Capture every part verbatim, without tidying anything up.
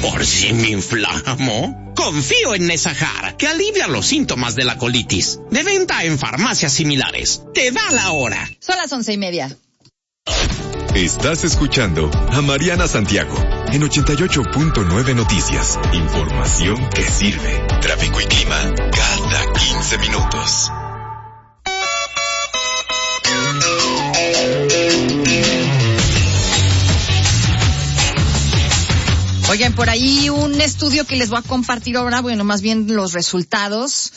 ¿Por si me inflamo? Confío en Nesajar, que alivia los síntomas de la colitis. De venta en farmacias similares. Te da la hora. Son las once y media. Estás escuchando a Mariana Santiago en ochenta y ocho punto nueve Noticias. Información que sirve. Tráfico y clima cada quince minutos. Oigan, por ahí un estudio que les voy a compartir ahora, bueno, más bien los resultados.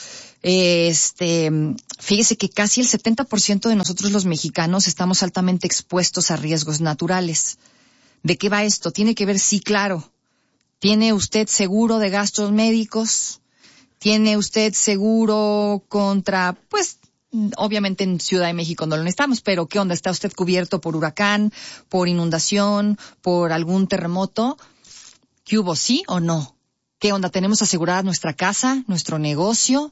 Este, fíjese que casi el setenta por ciento de nosotros los mexicanos estamos altamente expuestos a riesgos naturales. ¿De qué va esto? Tiene que ver, sí, claro. ¿Tiene usted seguro de gastos médicos? ¿Tiene usted seguro contra, pues, obviamente en Ciudad de México no lo necesitamos, pero ¿qué onda? ¿Está usted cubierto por huracán, por inundación, por algún terremoto? ¿Qué hubo, sí o no? ¿Qué onda? ¿Tenemos asegurada nuestra casa, nuestro negocio?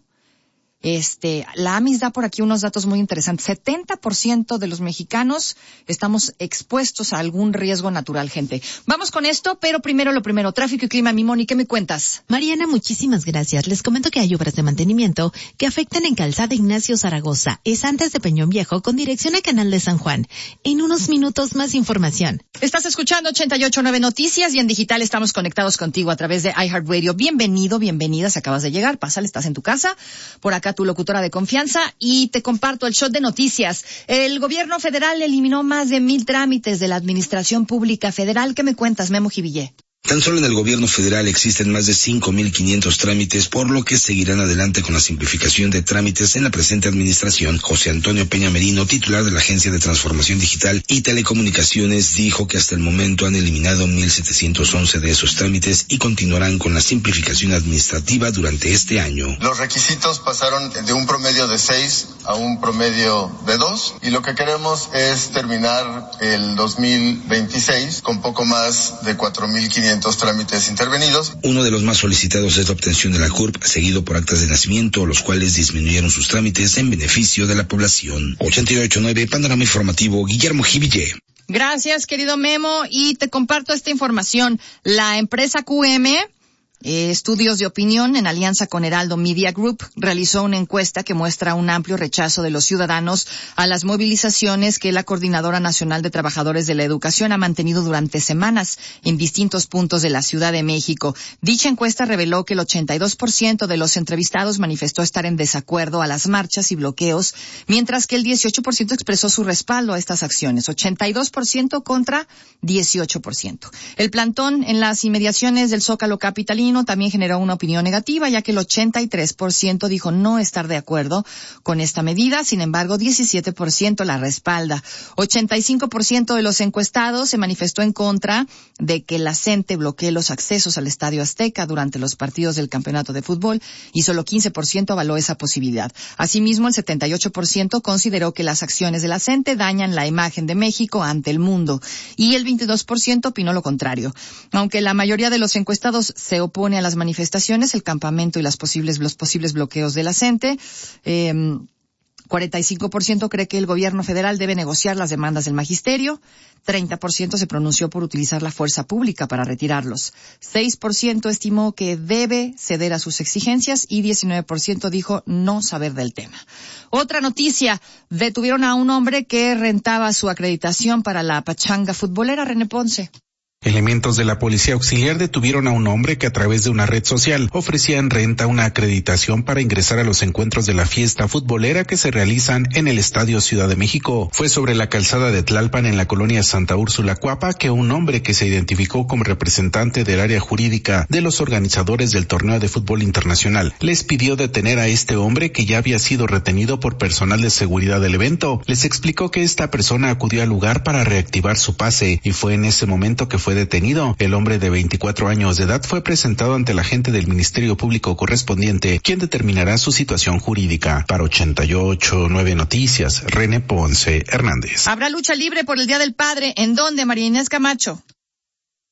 Este, la AMIS da por aquí unos datos muy interesantes. setenta por ciento de los mexicanos estamos expuestos a algún riesgo natural, gente. Vamos con esto, pero primero lo primero. Tráfico y clima, mi Moni, ¿qué me cuentas? Mariana, muchísimas gracias. Les comento que hay obras de mantenimiento que afectan en Calzada Ignacio Zaragoza. Es antes de Peñón Viejo, con dirección a Canal de San Juan. En unos minutos más información. Estás escuchando ochenta y ocho punto nueve Noticias y en digital estamos conectados contigo a través de iHeartRadio. Bienvenido, bienvenidas. Acabas de llegar. Pásale, estás en tu casa. Por acá tu locutora de confianza y te comparto el shot de noticias. El gobierno federal eliminó más de mil trámites de la administración pública federal. ¿Qué me cuentas, Memo Jivillé? Tan solo en el gobierno federal existen más de cinco mil quinientos trámites, por lo que seguirán adelante con la simplificación de trámites en la presente administración. José Antonio Peña Merino, titular de la Agencia de Transformación Digital y Telecomunicaciones, dijo que hasta el momento han eliminado mil setecientos once de esos trámites y continuarán con la simplificación administrativa durante este año. Los requisitos pasaron de un promedio de seis a un promedio de dos y lo que queremos es terminar el dos mil veintiséis con poco más de cuatro mil quinientos trámites intervenidos. Uno de los más solicitados es la obtención de la C U R P, seguido por actas de nacimiento, los cuales disminuyeron sus trámites en beneficio de la población. ochenta y ocho punto nueve, Panorama Informativo, Guillermo Jivillé. Gracias, querido Memo, y te comparto esta información. La empresa Q M, Eh, Estudios de Opinión, en alianza con Heraldo Media Group, realizó una encuesta que muestra un amplio rechazo de los ciudadanos a las movilizaciones que la Coordinadora Nacional de Trabajadores de la Educación ha mantenido durante semanas en distintos puntos de la Ciudad de México. Dicha encuesta reveló que el ochenta y dos por ciento de los entrevistados manifestó estar en desacuerdo a las marchas y bloqueos, mientras que el dieciocho por ciento expresó su respaldo a estas acciones, ochenta y dos por ciento contra dieciocho por ciento. El plantón en las inmediaciones del Zócalo capitalino también generó una opinión negativa, ya que el ochenta y tres por ciento dijo no estar de acuerdo con esta medida. Sin embargo, diecisiete por ciento la respalda. ochenta y cinco por ciento de los encuestados se manifestó en contra de que la CENTE bloquee los accesos al Estadio Azteca durante los partidos del campeonato de fútbol y solo quince por ciento avaló esa posibilidad. Asimismo, el setenta y ocho por ciento consideró que las acciones de la CENTE dañan la imagen de México ante el mundo y el veintidós por ciento opinó lo contrario. Aunque la mayoría de los encuestados se opone a las manifestaciones, el campamento y las posibles, los posibles bloqueos de la CENTE, eh, cuarenta y cinco por ciento cree que el gobierno federal debe negociar las demandas del magisterio, treinta por ciento se pronunció por utilizar la fuerza pública para retirarlos, seis por ciento estimó que debe ceder a sus exigencias y diecinueve por ciento dijo no saber del tema. Otra noticia, detuvieron a un hombre que rentaba su acreditación para la pachanga futbolera. René Ponce. Elementos de la Policía Auxiliar detuvieron a un hombre que a través de una red social ofrecía en renta una acreditación para ingresar a los encuentros de la fiesta futbolera que se realizan en el Estadio Ciudad de México. Fue sobre la calzada de Tlalpan en la colonia Santa Úrsula Cuapa que un hombre que se identificó como representante del área jurídica de los organizadores del torneo de fútbol internacional les pidió detener a este hombre que ya había sido retenido por personal de seguridad del evento. Les explicó que esta persona acudió al lugar para reactivar su pase y fue en ese momento que fue detenido. El hombre de veinticuatro años de edad fue presentado ante el agente del Ministerio Público correspondiente, quien determinará su situación jurídica. Para ochenta y ocho punto nueve Noticias, René Ponce Hernández. Habrá lucha libre por el Día del Padre. ¿En dónde, María Inés Camacho?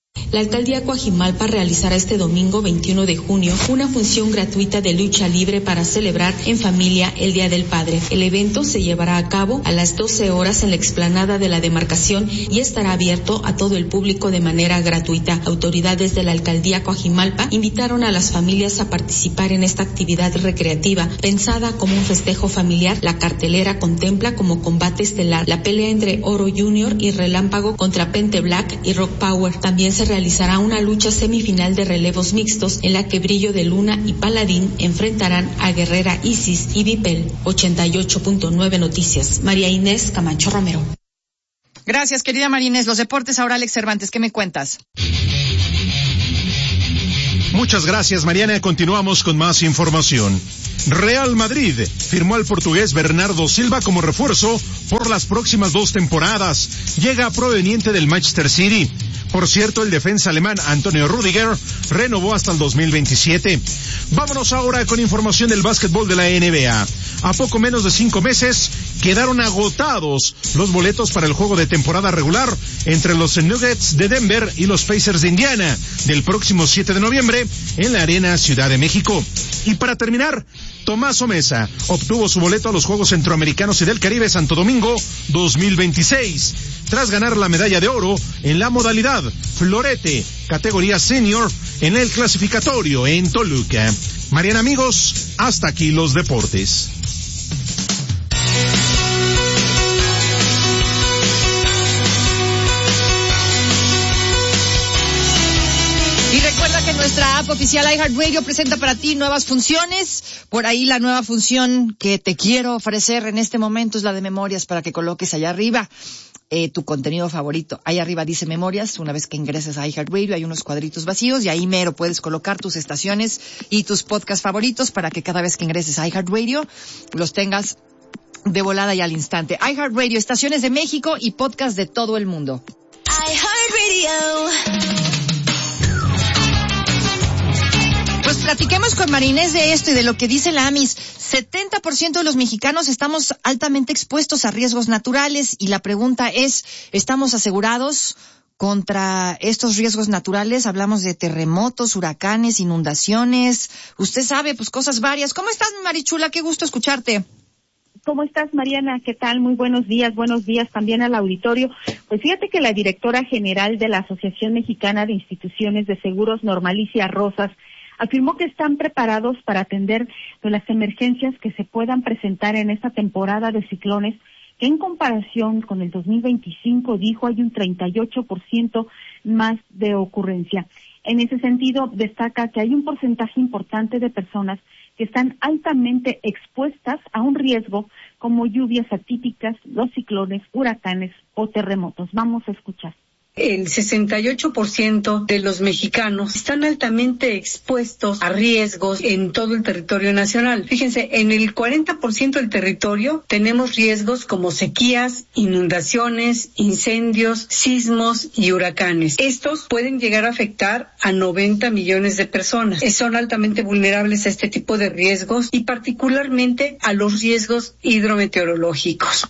La alcaldía Coajimalpa realizará este domingo veintiuno de junio una función gratuita de lucha libre para celebrar en familia el Día del Padre. El evento se llevará a cabo a las doce horas en la explanada de la demarcación y estará abierto a todo el público de manera gratuita. Autoridades de la alcaldía Coajimalpa invitaron a las familias a participar en esta actividad recreativa pensada como un festejo familiar. La cartelera contempla como combate estelar la pelea entre Oro Junior y Relámpago contra Pente Black y Rock Power. También se realizará una lucha semifinal de relevos mixtos en la que Brillo de Luna y Paladín enfrentarán a Guerrera Isis y Vipel. ochenta y ocho punto nueve Noticias. María Inés Camacho Romero. Gracias, querida María Inés. Los deportes ahora, Alex Cervantes, ¿qué me cuentas? Muchas gracias, Mariana. Continuamos con más información. Real Madrid firmó al portugués Bernardo Silva como refuerzo por las próximas dos temporadas. Llega proveniente del Manchester City. Por cierto, el defensa alemán Antonio Rüdiger renovó hasta el dos mil veintisiete. Vámonos ahora con información del básquetbol de la N B A. A poco menos de cinco meses quedaron agotados los boletos para el juego de temporada regular entre los Nuggets de Denver y los Pacers de Indiana del próximo siete de noviembre en la Arena Ciudad de México. Y para terminar, Tomás Mesa obtuvo su boleto a los Juegos Centroamericanos y del Caribe Santo Domingo dos mil veintiséis, tras ganar la medalla de oro en la modalidad florete, categoría senior, en el clasificatorio en Toluca. Mariana, amigos, hasta aquí los deportes. Y recuerda que nuestra app oficial iHeartRadio presenta para ti nuevas funciones. Por ahí la nueva función que te quiero ofrecer en este momento es la de memorias, para que coloques allá arriba eh, tu contenido favorito. Ahí arriba dice memorias. Una vez que ingreses a iHeartRadio hay unos cuadritos vacíos y ahí mero puedes colocar tus estaciones y tus podcasts favoritos para que cada vez que ingreses a iHeartRadio los tengas de volada y al instante. iHeartRadio, estaciones de México y podcast de todo el mundo. iHeartRadio. Pues platiquemos con María Inés de esto y de lo que dice la AMIS. setenta por ciento de los mexicanos estamos altamente expuestos a riesgos naturales y la pregunta es, ¿estamos asegurados contra estos riesgos naturales? Hablamos de terremotos, huracanes, inundaciones. Usted sabe, pues cosas varias. ¿Cómo estás, Marichula? Qué gusto escucharte. ¿Cómo estás, Mariana? ¿Qué tal? Muy buenos días. Buenos días también al auditorio. Pues fíjate que la directora general de la Asociación Mexicana de Instituciones de Seguros, Normalicia Rosas, afirmó que están preparados para atender de las emergencias que se puedan presentar en esta temporada de ciclones, que en comparación con el dos mil veinticinco, dijo, hay un treinta y ocho por ciento más de ocurrencia. En ese sentido, destaca que hay un porcentaje importante de personas que están altamente expuestas a un riesgo como lluvias atípicas, los ciclones, huracanes o terremotos. Vamos a escuchar. El sesenta y ocho por ciento de los mexicanos están altamente expuestos a riesgos en todo el territorio nacional. Fíjense, en el cuarenta por ciento del territorio tenemos riesgos como sequías, inundaciones, incendios, sismos y huracanes. Estos pueden llegar a afectar a noventa millones de personas. Son altamente vulnerables a este tipo de riesgos y particularmente a los riesgos hidrometeorológicos.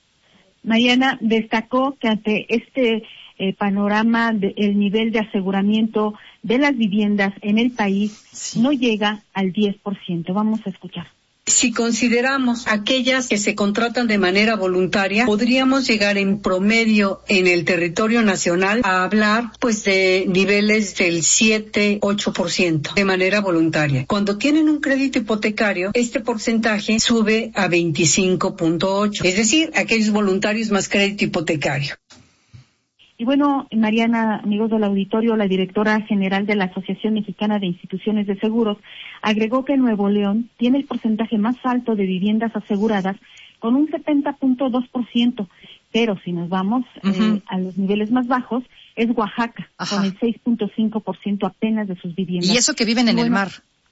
Mariana destacó que ante este Eh, panorama del nivel de aseguramiento de las viviendas en el país sí. no llega al diez por ciento. Vamos a escuchar. Si consideramos aquellas que se contratan de manera voluntaria, podríamos llegar en promedio en el territorio nacional a hablar pues de niveles del siete, ocho por ciento de manera voluntaria. Cuando tienen un crédito hipotecario, este porcentaje sube a veinticinco punto ocho, es decir, aquellos voluntarios más crédito hipotecario. Y bueno, Mariana, amigos del auditorio, la directora general de la Asociación Mexicana de Instituciones de Seguros agregó que Nuevo León tiene el porcentaje más alto de viviendas aseguradas con un setenta punto dos por ciento, pero si nos vamos uh-huh. eh, a los niveles más bajos, es Oaxaca, Ajá. con el seis punto cinco por ciento apenas de sus viviendas. Y eso que viven en bueno, el mar.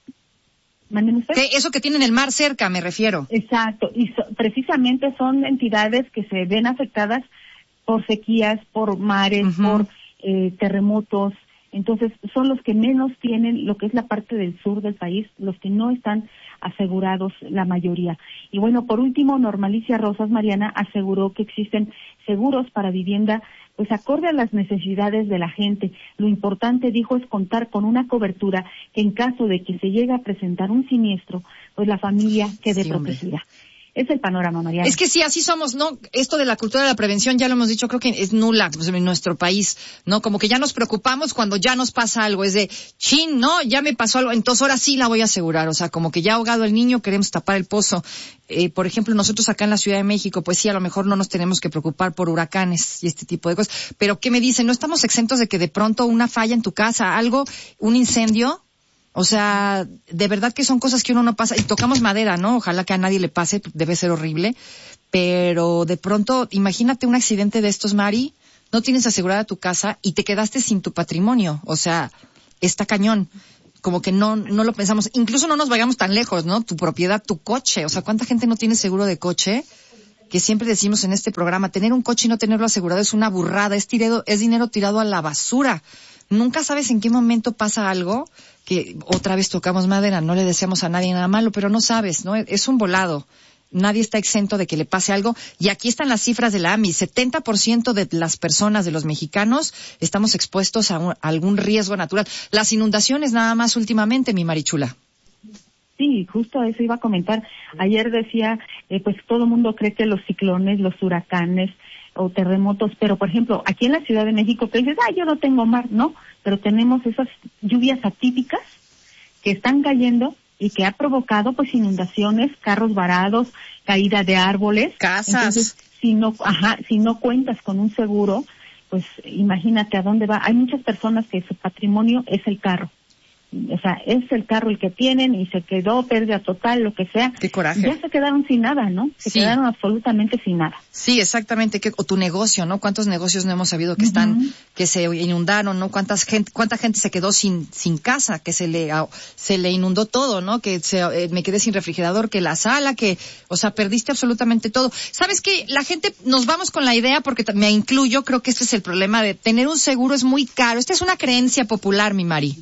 ¿Manden usted? ¿Qué? Eso que tienen el mar cerca, me refiero. Exacto, y so, precisamente son entidades que se ven afectadas por sequías, por mares, uh-huh. por eh, terremotos. Entonces, son los que menos tienen lo que es la parte del sur del país, los que no están asegurados la mayoría. Y bueno, por último, Normalicia Rosas, Mariana, aseguró que existen seguros para vivienda pues acorde a las necesidades de la gente. Lo importante, dijo, es contar con una cobertura que en caso de que se llegue a presentar un siniestro, pues la familia quede sí, protegida. Es el panorama, Mariana. Es que sí, así somos, ¿no? Esto de la cultura de la prevención, ya lo hemos dicho, creo que es nula pues, en nuestro país, ¿no? Como que ya nos preocupamos cuando ya nos pasa algo. Es de, chin, no, ya me pasó algo, entonces ahora sí la voy a asegurar. O sea, como que ya ahogado el niño, queremos tapar el pozo. Eh, por ejemplo, nosotros acá en la Ciudad de México, pues sí, a lo mejor no nos tenemos que preocupar por huracanes y este tipo de cosas. Pero, ¿qué me dicen? ¿No estamos exentos de que de pronto una falla en tu casa, algo, un incendio? O sea, de verdad que son cosas que uno no pasa, y tocamos madera, ¿no? Ojalá que a nadie le pase, debe ser horrible, pero de pronto, imagínate un accidente de estos, Mari, no tienes asegurada tu casa y te quedaste sin tu patrimonio, o sea, está cañón, como que no, no lo pensamos, incluso no nos vayamos tan lejos, ¿no? Tu propiedad, tu coche, o sea, ¿cuánta gente no tiene seguro de coche? Que siempre decimos en este programa, tener un coche y no tenerlo asegurado es una burrada, es tirado, es dinero tirado a la basura. Nunca sabes en qué momento pasa algo, que otra vez tocamos madera, no le deseamos a nadie nada malo, pero no sabes, ¿no? Es un volado. Nadie está exento de que le pase algo. Y aquí están las cifras de la A M I. setenta por ciento de las personas, de los mexicanos, estamos expuestos a, un, a algún riesgo natural. Las inundaciones nada más últimamente, mi Marichula. Sí, justo eso iba a comentar. Ayer decía, eh, pues todo el mundo cree que los ciclones, los huracanes o terremotos, pero por ejemplo, aquí en la Ciudad de México, que dices, ah, yo no tengo mar, ¿no? Pero tenemos esas lluvias atípicas que están cayendo y que ha provocado pues inundaciones, carros varados, caída de árboles. Casas. Entonces, si no, ajá, si no cuentas con un seguro, pues imagínate a dónde va. Hay muchas personas que su patrimonio es el carro. O sea, es el carro el que tienen y se quedó, pérdida total, lo que sea. Qué coraje. Ya se quedaron sin nada, ¿no? Se sí. quedaron absolutamente sin nada. Sí, exactamente. Que, o tu negocio, ¿no? ¿Cuántos negocios no hemos sabido que uh-huh. están, que se inundaron, ¿no? ¿Cuántas gente, cuánta gente se quedó sin, sin casa, que se le, se le inundó todo, ¿no? Que se, eh, me quedé sin refrigerador, que la sala, que, o sea, perdiste absolutamente todo. ¿Sabes qué? La gente, nos vamos con la idea, porque me incluyo, creo que este es el problema de tener un seguro es muy caro. Esta es una creencia popular, mi Mari.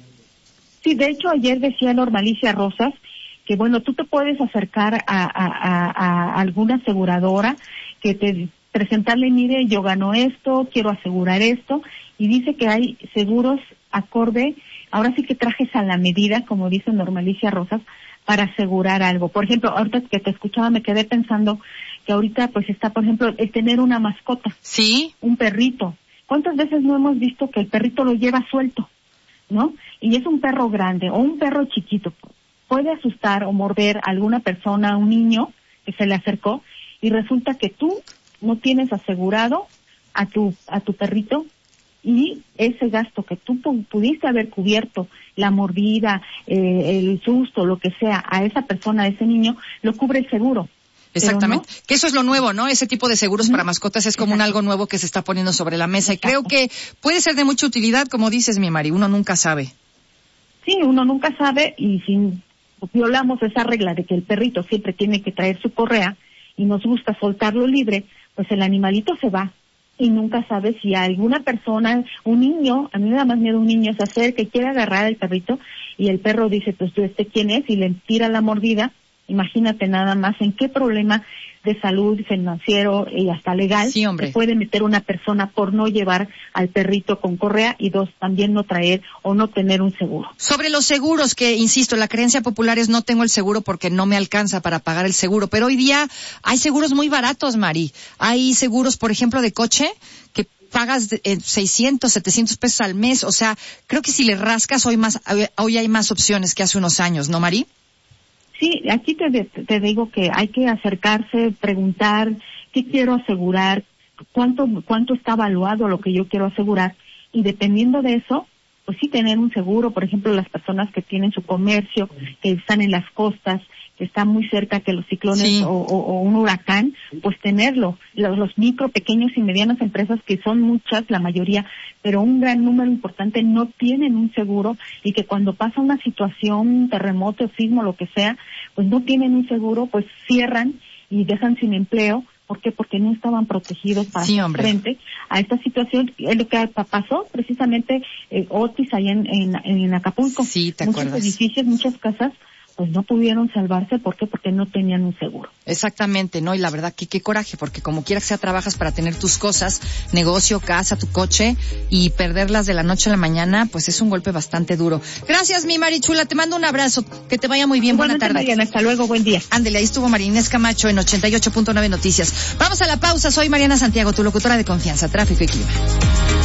Sí, de hecho ayer decía Normalicia Rosas que bueno, tú te puedes acercar a, a, a, a alguna aseguradora que te presentarle, mire, yo gano esto, quiero asegurar esto, y dice que hay seguros acorde, ahora sí que trajes a la medida, como dice Normalicia Rosas, para asegurar algo. Por ejemplo, ahorita que te escuchaba me quedé pensando que ahorita pues está, por ejemplo, el tener una mascota. Sí. Un perrito. ¿Cuántas veces no hemos visto que el perrito lo lleva suelto? ¿No? Y es un perro grande o un perro chiquito, puede asustar o morder a alguna persona, a un niño que se le acercó, y resulta que tú no tienes asegurado a tu a tu perrito, y ese gasto que tú pudiste haber cubierto, la mordida, eh, el susto, lo que sea, a esa persona, a ese niño, lo cubre el seguro. Exactamente. No. Que eso es lo nuevo, ¿no? Ese tipo de seguros uh-huh. para mascotas es como un algo nuevo que se está poniendo sobre la mesa. Exacto. Y creo que puede ser de mucha utilidad, como dices, mi Mari, uno nunca sabe. Sí, uno nunca sabe, y si violamos esa regla de que el perrito siempre tiene que traer su correa y nos gusta soltarlo libre, pues el animalito se va. Y nunca sabe si a alguna persona, un niño, a mí me da más miedo un niño se acerca y quiere agarrar al perrito y el perro dice, pues tú este quién es, y le tira la mordida. Imagínate nada más en qué problema de salud, financiero y hasta legal sí, hombre. se puede meter una persona por no llevar al perrito con correa, y dos, también no traer o no tener un seguro. Sobre los seguros, que insisto, la creencia popular es no tengo el seguro porque no me alcanza para pagar el seguro, pero hoy día hay seguros muy baratos, Mari. Hay seguros, por ejemplo, de coche que pagas eh, seiscientos, setecientos pesos al mes. O sea, creo que si le rascas hoy más, hoy hay más opciones que hace unos años, ¿no, Mari? Sí, aquí te, te digo que hay que acercarse, preguntar qué quiero asegurar, cuánto cuánto está evaluado lo que yo quiero asegurar, y dependiendo de eso, pues sí tener un seguro. Por ejemplo, las personas que tienen su comercio, que están en las costas, que están muy cerca que los ciclones sí. o, o, o un huracán, pues tenerlo. Los, los micro, pequeños y medianas empresas, que son muchas, la mayoría, pero un gran número importante no tienen un seguro, y que cuando pasa una situación, un terremoto, sismo, lo que sea, pues no tienen un seguro, pues cierran y dejan sin empleo. ¿Por qué? Porque no estaban protegidos para sí, hacer frente a esta situación. Es lo que pasó precisamente eh, Otis allá en, en, en Acapulco. Sí, ¿te Muchos acuerdas? edificios, muchas casas, pues no pudieron salvarse. ¿Por qué? Porque no tenían un seguro. Exactamente, ¿no? Y la verdad que qué coraje, porque como quiera que sea trabajas para tener tus cosas, negocio, casa, tu coche, y perderlas de la noche a la mañana, pues es un golpe bastante duro. Gracias, mi Marichula, te mando un abrazo, que te vaya muy bien, buena tarde. Mariana, hasta luego, buen día. Ándele, ahí estuvo María Inés Camacho en ochenta y ocho punto nueve Noticias. Vamos a la pausa, soy Mariana Santiago, tu locutora de confianza, tráfico y clima.